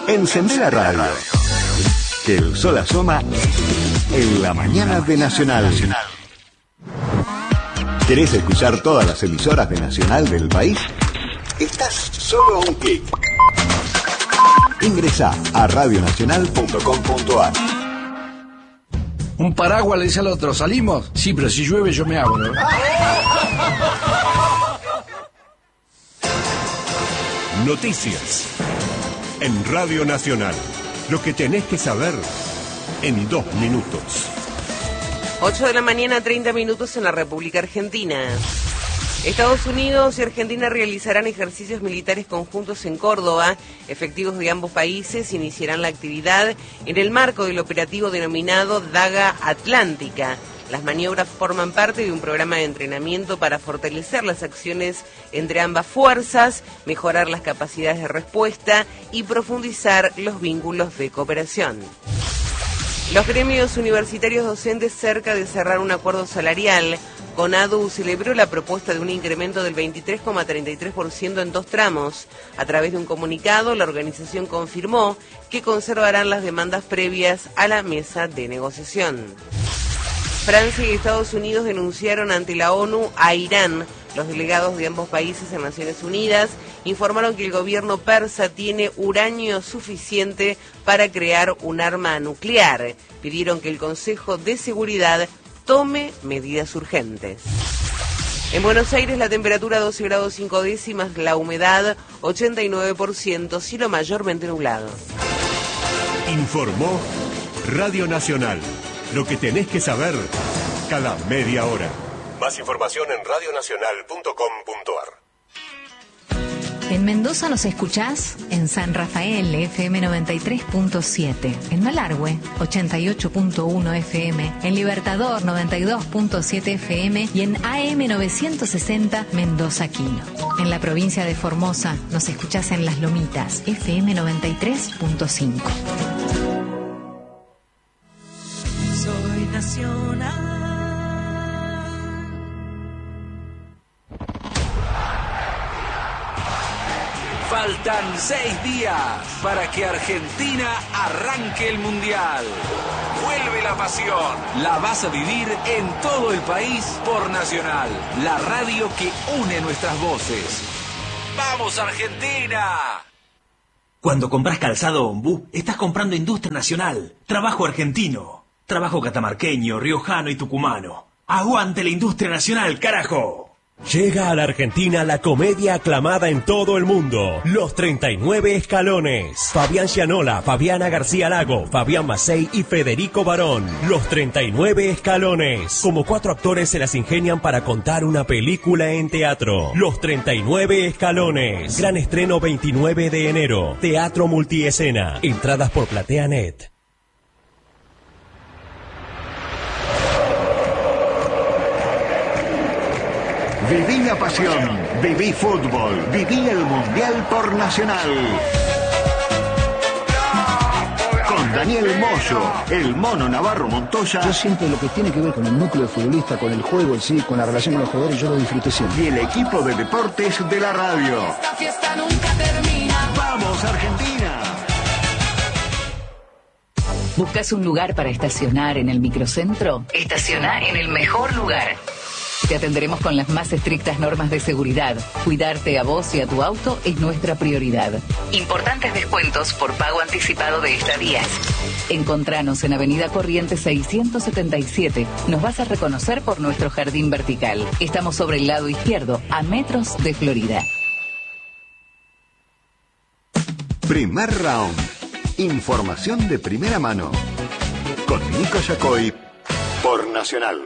Encendé la radio. Que el sol asoma en la mañana de Nacional. ¿Querés escuchar todas las emisoras de Nacional del país? Estás solo a un clic. Ingresá a radionacional.com.ar. Un paraguas le dice al otro, ¿salimos? Sí, pero si llueve yo me abro. Noticias en Radio Nacional. Lo que tenés que saber en 2 minutos. 8 de la mañana, 30 minutos en la República Argentina. Estados Unidos y Argentina realizarán ejercicios militares conjuntos en Córdoba. Efectivos de ambos países iniciarán la actividad en el marco del operativo denominado Daga Atlántica. Las maniobras forman parte de un programa de entrenamiento para fortalecer las acciones entre ambas fuerzas, mejorar las capacidades de respuesta y profundizar los vínculos de cooperación. Los gremios universitarios docentes cerca de cerrar un acuerdo salarial. CONADU celebró la propuesta de un incremento del 23,33% en 2 tramos. A través de un comunicado, la organización confirmó que conservarán las demandas previas a la mesa de negociación. Francia y Estados Unidos denunciaron ante la ONU a Irán. Los delegados de ambos países en Naciones Unidas informaron que el gobierno persa tiene uranio suficiente para crear un arma nuclear. Pidieron que el Consejo de Seguridad tome medidas urgentes. En Buenos Aires la temperatura 12 grados 5 décimas, la humedad 89%, cielo mayormente nublado. Informó Radio Nacional. Lo que tenés que saber cada media hora. Más información en radionacional.com.ar. En Mendoza nos escuchás en San Rafael, FM 93.7, en Malargüe, 88.1 FM, en Libertador, 92.7 FM y en AM 960, Mendoza Quino. En la provincia de Formosa nos escuchás en Las Lomitas, FM 93.5. Soy nacional. Faltan 6 días para que Argentina arranque el Mundial. Vuelve la pasión. La vas a vivir en todo el país por Nacional, la radio que une nuestras voces. ¡Vamos, Argentina! Cuando compras calzado Ombú, estás comprando industria nacional, trabajo argentino, trabajo catamarqueño, riojano y tucumano. ¡Aguante la industria nacional, carajo! Llega a la Argentina la comedia aclamada en todo el mundo, Los 39 Escalones. Fabián Gianola, Fabiana García Lago, Fabián Macei y Federico Barón. Los 39 Escalones. Como 4 actores se las ingenian para contar una película en teatro. Los 39 Escalones. Gran estreno 29 de enero. Teatro Multiescena. Entradas por PlateaNet. Viví la pasión, viví fútbol, viví el Mundial por Nacional. Con Daniel Moyo, el Mono Navarro Montoya. Yo siempre lo que tiene que ver con el núcleo de futbolista, con el juego en sí, con la relación con los jugadores, yo lo disfruté siempre. Y el equipo de deportes de la radio. Esta fiesta nunca termina. ¡Vamos, Argentina! ¿Buscas un lugar para estacionar en el microcentro? Estaciona en el mejor lugar. Te atenderemos con las más estrictas normas de seguridad. Cuidarte a vos y a tu auto es nuestra prioridad. Importantes descuentos por pago anticipado de estadías. Encontranos en Avenida Corrientes 677. Nos vas a reconocer por nuestro jardín vertical. Estamos sobre el lado izquierdo, a metros de Florida. Primer round. Información de primera mano. Con Nico Yacoy por Nacional.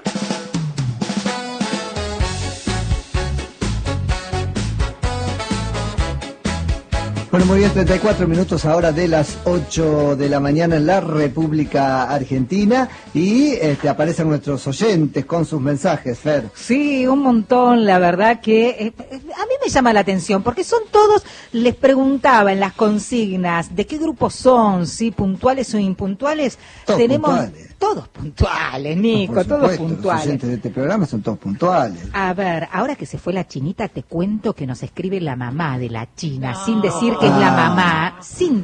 Bueno, muy bien, 34 minutos ahora de las 8 de la mañana en la República Argentina y aparecen nuestros oyentes con sus mensajes, Fer. Sí, un montón, la verdad que a mí me llama la atención, porque son todos, les preguntaba en las consignas, ¿de qué grupo son? ¿Sí? ¿Puntuales o impuntuales? Todos Tenemos puntuales. Todos puntuales, Nico, Por todos supuesto, puntuales. Los oyentes de este programa son todos puntuales. A ver, ahora que se fue la chinita, te cuento que nos escribe la mamá de la china, sin decir que es la mamá,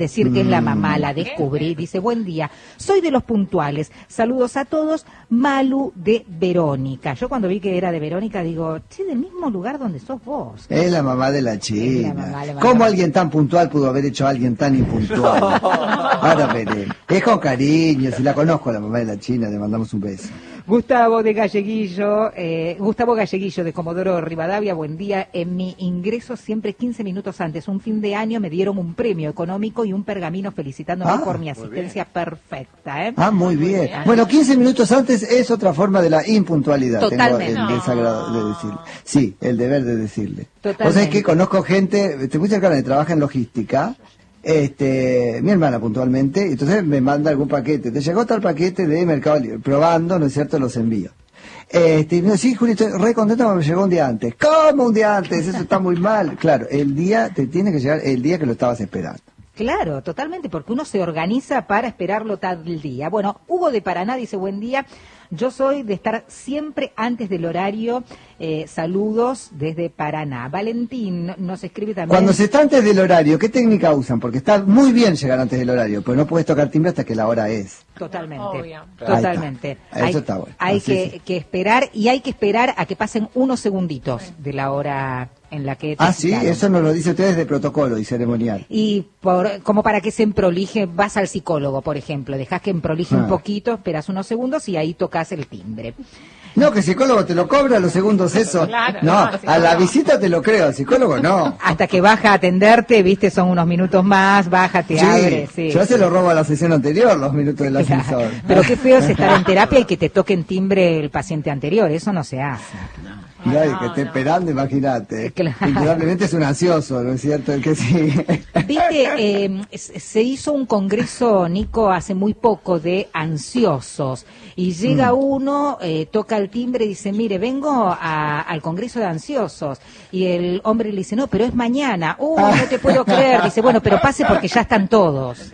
la descubrí. Dice, buen día, soy de los puntuales, saludos a todos, Malu de Verónica. Yo cuando vi que era de Verónica, digo, che, del mismo lugar donde sos vos. Es la mamá de la china. Es la mamá. ¿Cómo alguien tan puntual pudo haber hecho a alguien tan impuntual? Ahora veré. Es con cariño, si la conozco, la mamá de la china, le mandamos un beso. Gustavo Galleguillo de Comodoro Rivadavia, buen día. En mi ingreso siempre 15 minutos antes, un fin de año, me dieron un premio económico y un pergamino felicitándome por mi asistencia perfecta. Muy bien. Bueno, 15 minutos antes es otra forma de la impuntualidad. Totalmente. Tengo el desagrado de decirle. Sí, el deber de decirle. Totalmente. O sea, es que conozco gente, muy cercana que trabaja en logística. Mi hermana puntualmente, entonces me manda algún paquete. Te llegó tal paquete de Mercado Libre, probando, ¿no es cierto?, los envíos. Y me dice, sí, Juli, estoy re contento porque me llegó un día antes. ¿Cómo un día antes? Eso está muy mal. Claro, el día te tiene que llegar el día que lo estabas esperando. Claro, totalmente, porque uno se organiza para esperarlo tal día. Bueno, Hugo de Paraná dice, buen día, yo soy de estar siempre antes del horario, saludos desde Paraná. Valentín nos escribe también. Cuando se está antes del horario, ¿qué técnica usan? Porque está muy bien llegar antes del horario, pero no puedes tocar timbre hasta que la hora es. Totalmente, obvio. Totalmente. Eso está bueno. Hay Así que esperar, y hay que esperar a que pasen unos segunditos de la hora en la que... Sí, eso nos lo dice ustedes de protocolo y ceremonial. Y como para que se emprolije, vas al psicólogo, por ejemplo, dejas que emprolije un poquito, esperas unos segundos y ahí tocas el timbre. No, que el psicólogo te lo cobra los segundos eso. Claro, no, a la visita te lo creo, al psicólogo no. Hasta que baja a atenderte, viste, son unos minutos más, baja, te abre. Sí, yo se lo robo a la sesión anterior, los minutos del ascensor. Pero qué feo es estar en terapia y que te toque en timbre el paciente anterior, eso no se hace. Nadie que esté esperando, imagínate. Indudablemente es un ansioso, ¿no es cierto? El que sigue. Viste, se hizo un congreso, Nico, hace muy poco de ansiosos. Y llega uno, toca el timbre y dice, mire, vengo al congreso de ansiosos. Y el hombre le dice, no, pero es mañana. No te puedo creer. Dice, bueno, pero pase porque ya están todos.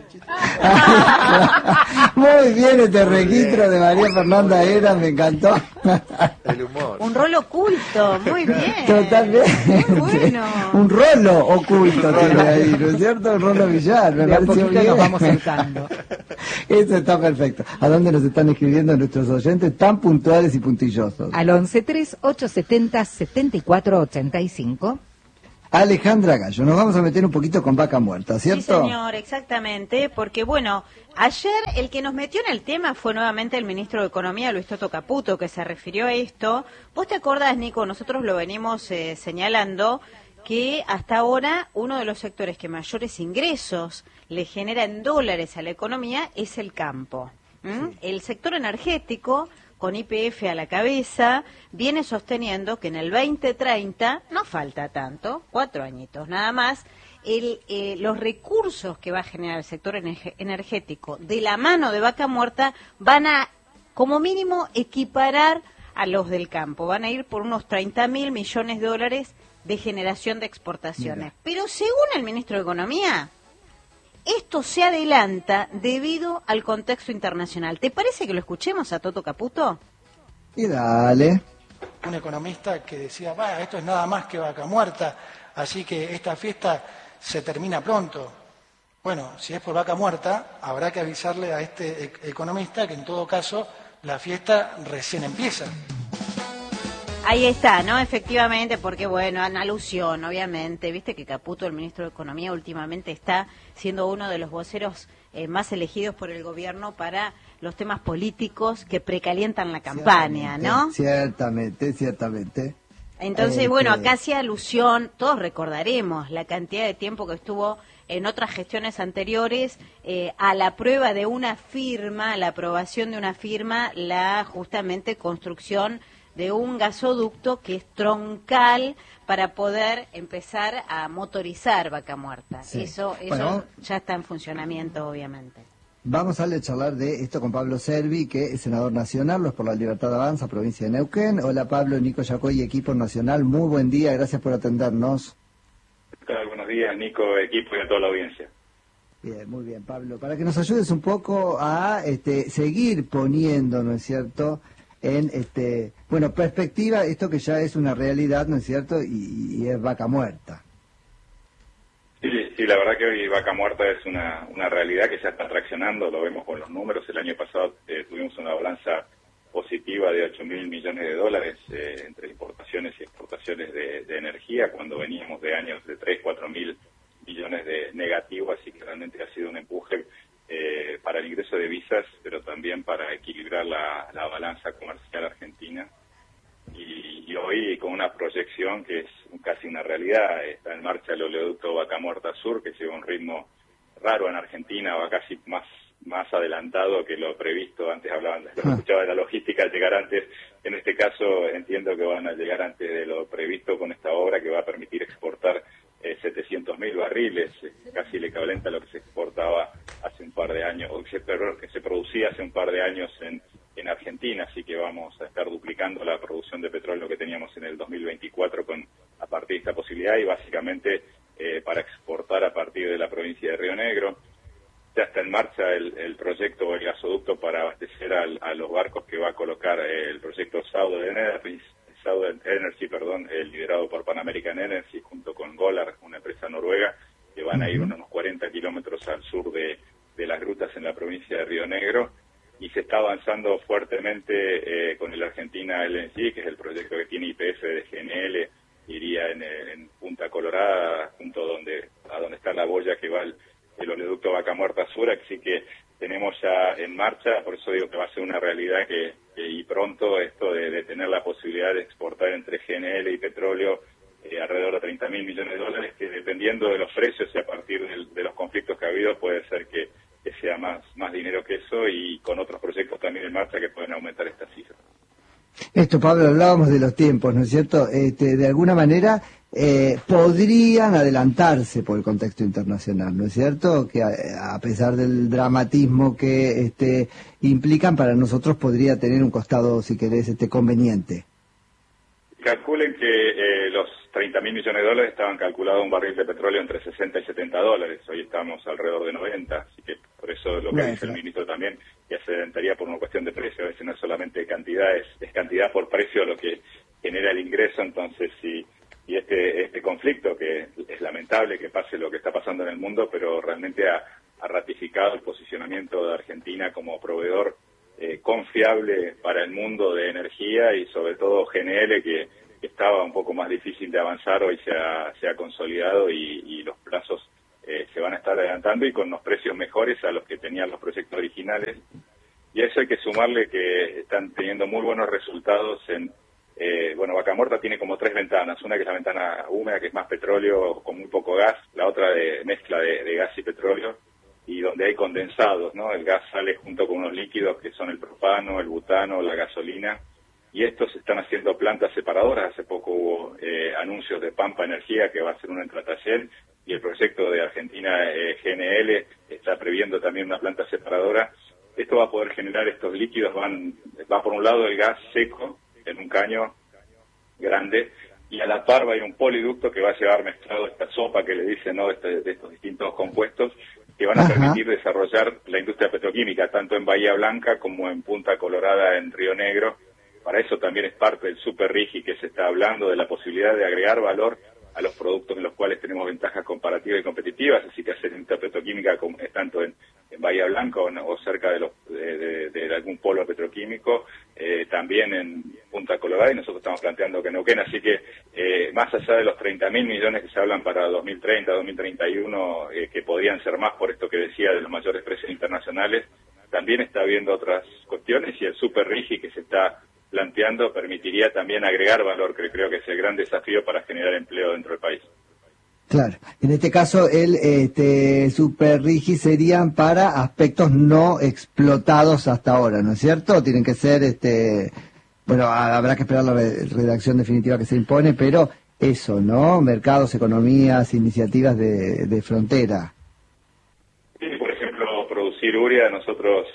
Muy bien este registro de María Fernanda Era, me encantó. El humor. Un rol oculto, muy bien. Totalmente. Muy bueno. Un rolo oculto tiene ahí, ¿no es cierto? Un rolo Villar, me pareció bien. Nos vamos saltando. Eso está perfecto. ¿A dónde nos están escribiendo nuestros oyentes tan puntuales y puntillosos? Al 1138707485. Alejandra Gallo, nos vamos a meter un poquito con Vaca Muerta, ¿cierto? Sí, señor, exactamente, porque bueno, ayer el que nos metió en el tema fue nuevamente el ministro de Economía, Luis Toto Caputo, que se refirió a esto. ¿Vos te acordás, Nico? Nosotros lo venimos señalando, que hasta ahora uno de los sectores que mayores ingresos le genera en dólares a la economía es el campo. Sí. El sector energético, con YPF a la cabeza, viene sosteniendo que en el 2030, no falta tanto, 4 añitos nada más, los recursos que va a generar el sector energético de la mano de Vaca Muerta van a, como mínimo, equiparar a los del campo. Van a ir por unos 30.000 millones de dólares de generación de exportaciones. Mira. Pero según el ministro de Economía, esto se adelanta debido al contexto internacional. ¿Te parece que lo escuchemos a Toto Caputo? Y dale. Un economista que decía, esto es nada más que Vaca Muerta, así que esta fiesta se termina pronto. Bueno, si es por Vaca Muerta, habrá que avisarle a este economista que en todo caso la fiesta recién empieza. Ahí está, ¿no? Efectivamente, porque bueno, en alusión, obviamente, viste que Caputo, el ministro de Economía, últimamente está siendo uno de los voceros más elegidos por el gobierno para los temas políticos que precalientan la campaña, ¿no? Ciertamente. Entonces, bueno, acá hacía alusión, todos recordaremos la cantidad de tiempo que estuvo en otras gestiones anteriores a la prueba de una firma, a la aprobación de una firma, la justamente construcción de un gasoducto que es troncal para poder empezar a motorizar Vaca Muerta. Sí. Eso bueno, ya está en funcionamiento, obviamente. Vamos a charlar de esto con Pablo Servi, que es senador nacional, Los por la Libertad Avanza, provincia de Neuquén. Hola Pablo, Nico Yacoy, equipo nacional, muy buen día, gracias por atendernos. Buenos días, Nico, equipo y a toda la audiencia. Bien, muy bien, Pablo. Para que nos ayudes un poco a seguir poniendo, ¿no es cierto?, en perspectiva esto que ya es una realidad, ¿no es cierto?, y es vaca muerta. Sí, la verdad que hoy vaca muerta es una realidad que ya está traccionando, lo vemos con los números. El año pasado tuvimos una balanza positiva de 8.000 millones de dólares entre importaciones y exportaciones de energía, cuando veníamos de años de 3.000-4.000 millones de negativo, así que realmente ha sido un empuje para el ingreso de divisas, pero también para equilibrar la balanza comercial argentina. Y hoy con una proyección que es casi una realidad, está en marcha el oleoducto Vaca Muerta Sur, que lleva un ritmo raro en Argentina, va casi más adelantado que lo previsto. Antes escuchaba de la logística, llegar antes. En este caso entiendo que van a llegar antes de lo previsto con esta obra que va a permitir exportar 700.000 barriles, casi el equivalente a lo que se exportaba hace un par de años, o que se producía hace un par de años en Argentina, así que vamos a estar duplicando la producción de petróleo que teníamos en el 2024 a partir de esta posibilidad, y básicamente para exportar a partir de la provincia de Río Negro. Ya está en marcha el proyecto, el gasoducto para abastecer a los barcos que va a colocar el proyecto Southern Energy, liderado por Pan American Energy junto con Golar, una empresa noruega, que van a ir unos 40 kilómetros al sur de las grutas en la provincia de Río Negro, y se está avanzando fuertemente con el Argentina LNG, que es el proyecto que tiene YPF de GNL, iría en Punta Colorada, junto a donde está la boya que va el oleoducto Vaca Muerta Sur, así que tenemos ya en marcha. Por eso digo que va a ser una realidad y pronto esto de tener la posibilidad de exportar entre GNL y petróleo alrededor de 30.000 millones de dólares, que dependiendo de los precios y a partir de los conflictos que ha habido puede ser que sea más dinero que eso, y con otros proyectos también en marcha que pueden aumentar esta cifra. Esto, Pablo, hablábamos de los tiempos, ¿no es cierto? De alguna manera podrían adelantarse por el contexto internacional, ¿no es cierto? Que a pesar del dramatismo que implican, para nosotros podría tener un costado, si querés, conveniente. Calculen que los 30.000 millones de dólares estaban calculados un barril de petróleo entre 60 y 70 dólares. Hoy estamos alrededor de 90, así que por eso lo que dice el ministro también, que se adelantaría por una cuestión de precio. A veces no es solamente cantidad, es cantidad por precio lo que genera el ingreso. Entonces, y este conflicto, que es lamentable que pase lo que está pasando en el mundo, pero realmente ha ratificado el posicionamiento de Argentina como proveedor confiable para el mundo de energía, y sobre todo GNL, que estaba un poco más difícil de avanzar, hoy se ha consolidado y los plazos se van a estar adelantando y con unos precios mejores a los que tenían los proyectos originales. Y a eso hay que sumarle que están teniendo muy buenos resultados Vaca Muerta tiene como 3 ventanas, una que es la ventana húmeda, que es más petróleo con muy poco gas, la otra de mezcla de gas y petróleo, y donde hay condensados, ¿no? El gas sale junto con unos líquidos que son el propano, el butano, la gasolina, y estos están haciendo plantas separadoras. Hace poco hubo anuncios de Pampa Energía, que va a ser una en Tratayén, y el proyecto de Argentina GNL está previendo también una planta separadora. Esto va a poder generar estos líquidos, va por un lado el gas seco en un caño grande, y a la par va a ir un poliducto que va a llevar mezclado esta sopa que le dicen, ¿no?, de estos distintos compuestos, que van a permitir desarrollar la industria petroquímica, tanto en Bahía Blanca como en Punta Colorada, en Río Negro. Para eso también es parte del Super RIGI que se está hablando, de la posibilidad de agregar valor a los productos en los cuales tenemos ventajas comparativas y competitivas, así que hacer industria petroquímica tanto en Bahía Blanca o cerca de algún polo petroquímico, también en Punta Colorada, y nosotros estamos planteando que Neuquén, así que más allá de los 30.000 millones que se hablan para 2030, 2031, que podrían ser más por esto que decía de los mayores precios internacionales, también está habiendo otras cuestiones, y el Super RIGI que se está planteando permitiría también agregar valor, que creo que es el gran desafío para generar empleo dentro del país. Claro, en este caso el Super RIGI serían para aspectos no explotados hasta ahora, ¿no es cierto? Tienen que ser, habrá que esperar la redacción definitiva que se impone, pero eso, ¿no? Mercados, economías, iniciativas de frontera. Sí, por ejemplo, producir urea, nosotros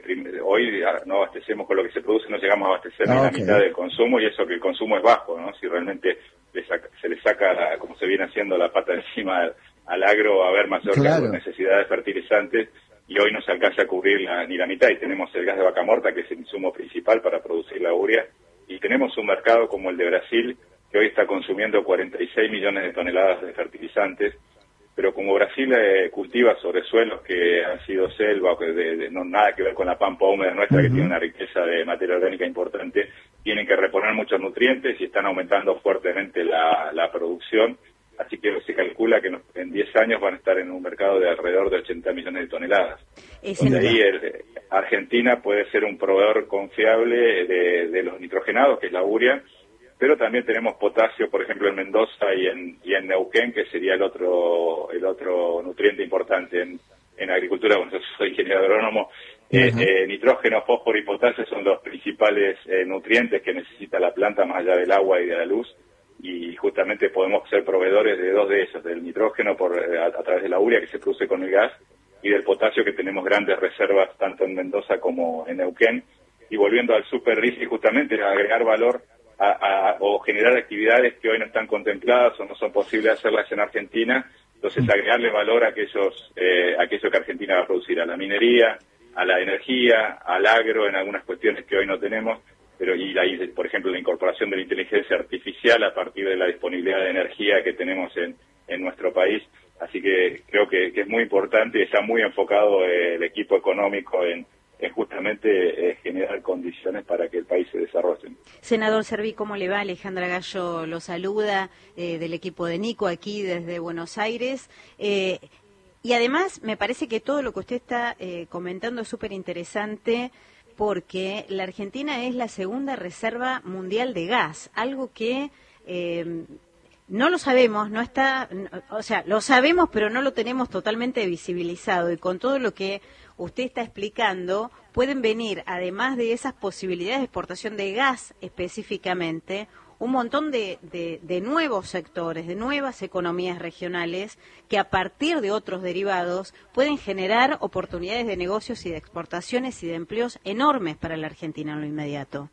hoy no abastecemos con lo que se produce, no llegamos a abastecer ni la mitad del consumo, y eso que el consumo es bajo, ¿no? Si realmente se le saca, como se viene haciendo, la pata encima al agro a ver mayor necesidad de fertilizantes, y hoy no se alcanza a cubrir ni la mitad, y tenemos el gas de vaca muerta, que es el insumo principal para producir la urea, y tenemos un mercado como el de Brasil, que hoy está consumiendo 46 millones de toneladas de fertilizantes, pero como Brasil cultiva sobre suelos que han sido selva, no nada que ver con la pampa húmeda nuestra, que tiene una riqueza de materia orgánica importante, tienen que reponer muchos nutrientes y están aumentando fuertemente la producción, así que se calcula que en 10 años van a estar en un mercado de alrededor de 80 millones de toneladas. Donde ahí Argentina puede ser un proveedor confiable de los nitrogenados, que es la urea, pero también tenemos potasio, por ejemplo, en Mendoza y en Neuquén, que sería el otro nutriente importante en agricultura. Bueno, yo soy ingeniero agrónomo. Nitrógeno, fósforo y potasio son los principales nutrientes que necesita la planta, más allá del agua y de la luz, y justamente podemos ser proveedores de dos de esos, del nitrógeno a través de la urea que se produce con el gas, y del potasio, que tenemos grandes reservas tanto en Mendoza como en Neuquén. Y volviendo al super RIGI, justamente agregar valor o generar actividades que hoy no están contempladas o no son posibles hacerlas en Argentina, entonces agregarle valor a aquello que Argentina va a producir, a la minería, a la energía, al agro, en algunas cuestiones que hoy no tenemos, pero por ejemplo, la incorporación de la inteligencia artificial a partir de la disponibilidad de energía que tenemos en nuestro país. Así que creo que es muy importante y está muy enfocado el equipo económico en justamente generar condiciones para que el país se desarrolle. Senador Serví, ¿cómo le va? Alejandra Gallo lo saluda del equipo de Nico aquí desde Buenos Aires. Y además me parece que todo lo que usted está comentando es súper interesante, porque la Argentina es la segunda reserva mundial de gas, algo que no lo sabemos, lo sabemos, pero no lo tenemos totalmente visibilizado, y con todo lo que usted está explicando, pueden venir, además de esas posibilidades de exportación de gas específicamente, un montón de nuevos sectores, de nuevas economías regionales que a partir de otros derivados pueden generar oportunidades de negocios y de exportaciones y de empleos enormes para la Argentina en lo inmediato.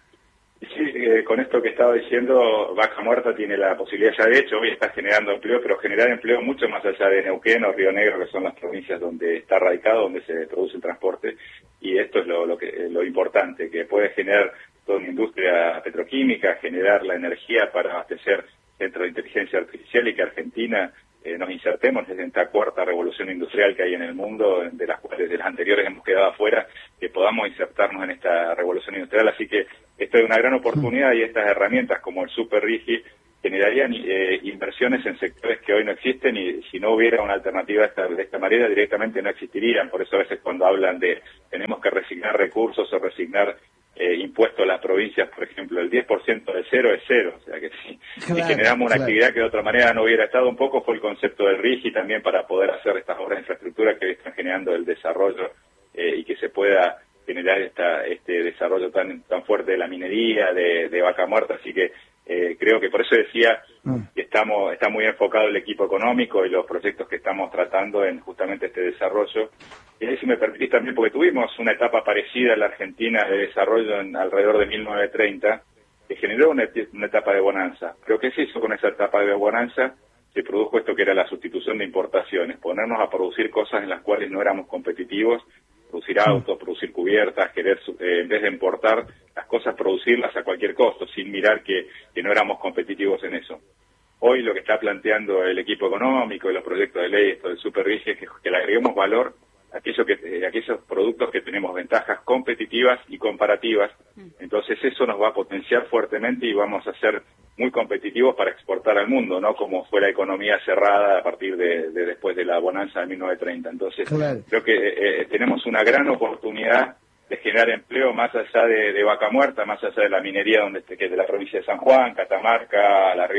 Sí, con esto que estaba diciendo, Vaca Muerta tiene la posibilidad, ya de hecho hoy está generando empleo, pero generar empleo mucho más allá de Neuquén o Río Negro, que son las provincias donde está radicado, donde se produce el transporte, y esto es lo importante, que puede generar toda una industria petroquímica, generar la energía para abastecer centros de inteligencia artificial, y que Argentina nos insertemos en esta cuarta revolución industrial que hay en el mundo, de las cuales de las anteriores hemos quedado afuera, que podamos insertarnos en esta revolución industrial. Así que esto es una gran oportunidad, y estas herramientas como el Super RIGI generarían inversiones en sectores que hoy no existen, y si no hubiera una alternativa de esta manera directamente no existirían. Por eso a veces cuando hablan de tenemos que resignar recursos o resignar impuestos a las provincias, por ejemplo, el 10% de cero es cero, o sea que si generamos una actividad que de otra manera no hubiera estado, un poco fue el concepto del RIGI también para poder hacer estas obras de infraestructura que están generando el desarrollo y que se pueda generar este desarrollo tan fuerte de la minería, de Vaca Muerta. Así que creo que por eso decía que está muy enfocado el equipo económico y los proyectos que estamos tratando en justamente este desarrollo. Y si me permitís también, porque tuvimos una etapa parecida en la Argentina de desarrollo en alrededor de 1930, que generó una etapa de bonanza. Creo que se hizo con esa etapa de bonanza, se produjo esto que era la sustitución de importaciones, ponernos a producir cosas en las cuales no éramos competitivos, producir autos, producir cubiertas, querer, en vez de importar las cosas, producirlas a cualquier costo, sin mirar que no éramos competitivos en eso. Hoy lo que está planteando el equipo económico y los proyectos de ley, esto del Super RIGI, es que le agreguemos valor a aquellos productos que tenemos ventajas competitivas y comparativas. Entonces eso nos va a potenciar fuertemente y vamos a ser muy competitivos para exportar al mundo, no como fue la economía cerrada a partir de después de la bonanza de 1930. Entonces creo que tenemos una gran oportunidad de generar empleo más allá de Vaca Muerta, más allá de la minería que es de la provincia de San Juan, Catamarca, La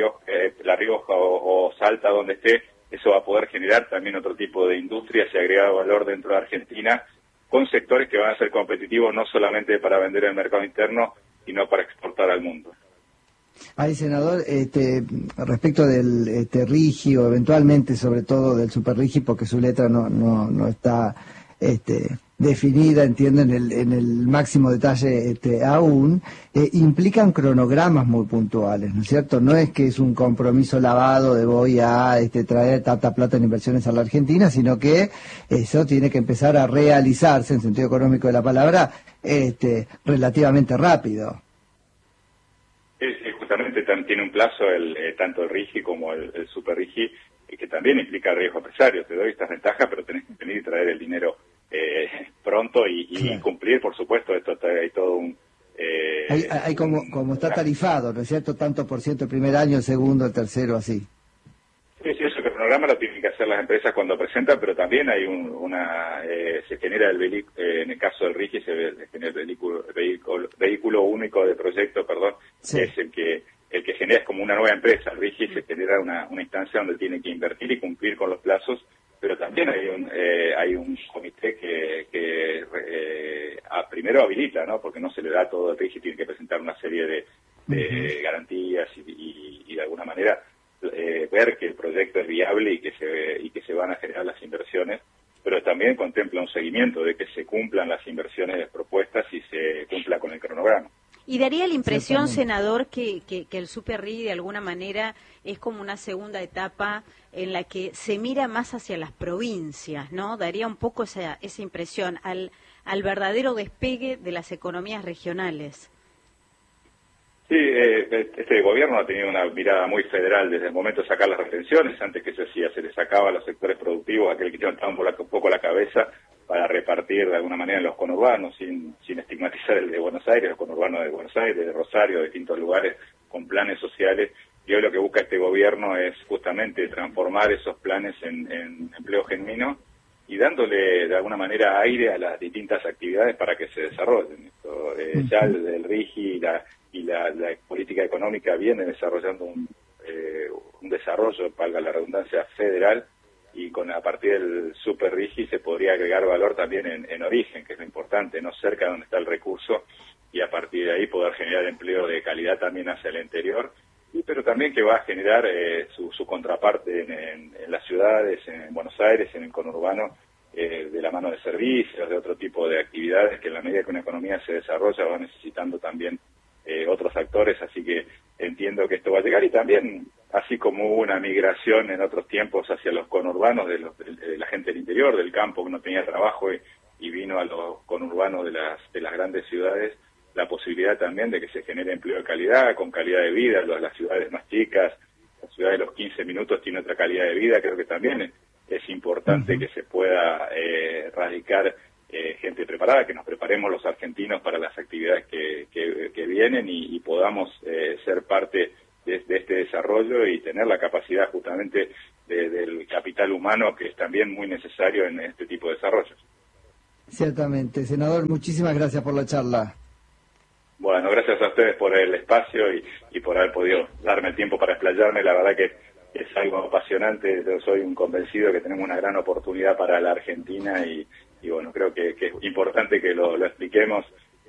Rioja o Salta, donde esté. Eso va a poder generar también otro tipo de industrias y agregado valor dentro de Argentina, con sectores que van a ser competitivos no solamente para vender en el mercado interno, sino para exportar al mundo. Ahí, senador, respecto del RIGI o eventualmente sobre todo del Super RIGI, porque su letra no está definida, entiendo, en el máximo detalle aún, implican cronogramas muy puntuales, ¿no es cierto? No es que es un compromiso lavado de voy a traer tanta plata en inversiones a la Argentina, sino que eso tiene que empezar a realizarse, en sentido económico de la palabra, relativamente rápido. Sí, justamente tiene un plazo tanto el RIGI como el Super RIGI, que también implica riesgo empresario. Te doy estas ventajas, pero tenés que venir y traer el dinero pronto y claro, cumplir, por supuesto. Esto hay todo un... hay como está tarifado, ¿no es cierto? Tanto por ciento el primer año, el segundo, el tercero, así. Sí, eso que el programa lo tienen que hacer las empresas cuando presentan, pero también hay se genera en el caso del RIGI se genera el vehículo único de proyecto, perdón, sí, es el que genera, es como una nueva empresa. El RIGI se genera una instancia donde tiene que invertir y cumplir con los plazos, pero también hay un comité que primero habilita, ¿no? Porque no se le da todo al RIGI, tiene que presentar una serie de garantías y de alguna manera ver que el proyecto es viable y que se van a generar las inversiones, pero también contempla un seguimiento de que se cumplan las inversiones propuestas y se cumpla con el cronograma. Y daría la impresión, senador, que el Super RIGI de alguna manera es como una segunda etapa en la que se mira más hacia las provincias, ¿no? Daría un poco esa impresión al verdadero despegue de las economías regionales. Sí, este gobierno ha tenido una mirada muy federal desde el momento de sacar las retenciones. Antes que se hacía, se le sacaba a los sectores productivos, aquel que levantaban un poco la cabeza para repartir de alguna manera en los conurbanos, sin estigmatizar el de Buenos Aires, los conurbanos de Buenos Aires, de Rosario, de distintos lugares, con planes sociales. Y hoy lo que busca este gobierno es justamente transformar esos planes en empleo genuino y dándole de alguna manera aire a las distintas actividades para que se desarrollen. Ya el RIGI y la política económica viene desarrollando un desarrollo, valga la redundancia, federal, y a partir del Super RIGI se podría agregar valor también en origen, que es lo importante, no cerca de donde está el recurso, y a partir de ahí poder generar empleo de calidad también hacia el interior, pero también que va a generar su contraparte en las ciudades, en Buenos Aires, en el conurbano, de la mano de servicios, de otro tipo de actividades que en la medida que una economía se desarrolla va necesitando también otros actores, así que entiendo que esto va a llegar. Y también, así como hubo una migración en otros tiempos hacia los conurbanos de la gente del interior, del campo, que no tenía trabajo y vino a los conurbanos de las grandes ciudades, la posibilidad también de que se genere empleo de calidad, con calidad de vida. Las ciudades más chicas, la ciudad de los 15 minutos tiene otra calidad de vida. Creo que también es importante que se pueda radicar gente preparada, que nos preparemos los argentinos para las actividades que vienen y podamos ser parte de este desarrollo y tener la capacidad justamente del capital humano, que es también muy necesario en este tipo de desarrollos. Ciertamente. Senador, muchísimas gracias por la charla. Bueno, gracias a ustedes por el espacio y por haber podido darme el tiempo para explayarme. La verdad que es algo apasionante. Yo soy un convencido que tenemos una gran oportunidad para la Argentina y bueno, creo que es importante que lo expliquemos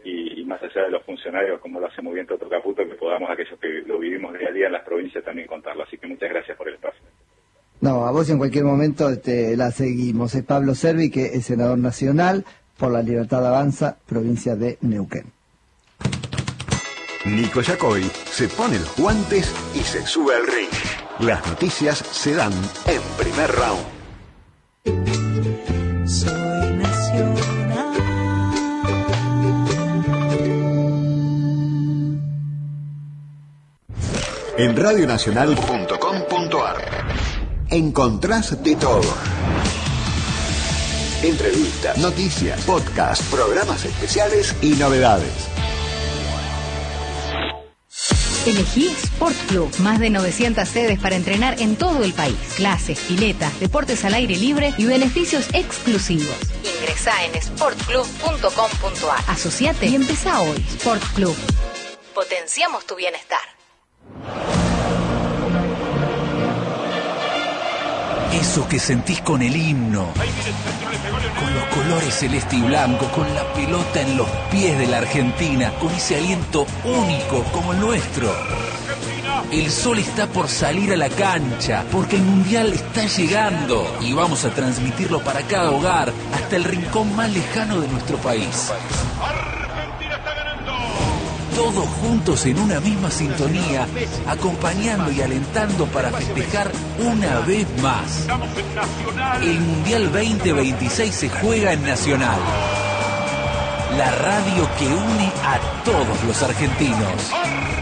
y más allá de los funcionarios, como lo hace muy bien Toto Caputo, que podamos, aquellos que lo vivimos día a día en las provincias, también contarlo. Así que muchas gracias por el espacio. No, a vos en cualquier momento la seguimos. Es Pablo Servi, que es senador nacional por la Libertad Avanza, provincia de Neuquén. Nico Yacoy se pone los guantes y se sube al ring. Las noticias se dan en primer round. Soy nacional. En radionacional.com.ar encontrás de todo. Entrevistas, noticias, podcasts, programas especiales y novedades. Elegí Sport Club. Más de 900 sedes para entrenar en todo el país. Clases, piletas, deportes al aire libre y beneficios exclusivos. Ingresá en sportclub.com.ar. Asociate y empezá hoy. Sport Club. Potenciamos tu bienestar. Eso que sentís con el himno, con los colores celeste y blanco, con la pelota en los pies de la Argentina, con ese aliento único como el nuestro. El sol está por salir a la cancha, porque el Mundial está llegando y vamos a transmitirlo para cada hogar, hasta el rincón más lejano de nuestro país. Todos juntos en una misma sintonía, acompañando y alentando para festejar una vez más. El Mundial 2026 se juega en Nacional. La radio que une a todos los argentinos.